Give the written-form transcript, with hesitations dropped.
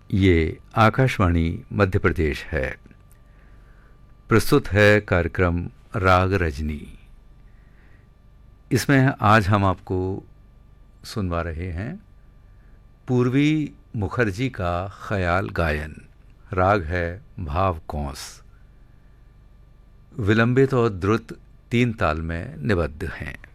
ये आकाशवाणी मध्य प्रदेश है। प्रस्तुत है कार्यक्रम राग रजनी। इसमें आज हम आपको सुनवा रहे हैं पूर्वी मुखर्जी का ख्याल गायन। राग है भाव कौंस। विलंबित और द्रुत 3 ताल में निबद्ध हैं।